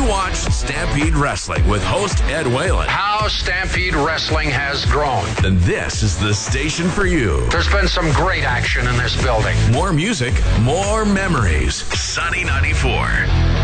watch Stampede Wrestling with host Ed Whalen, how Stampede Wrestling has grown, then this is the station for you. There's been some great action in this building. More music, more memories. Sunny 94.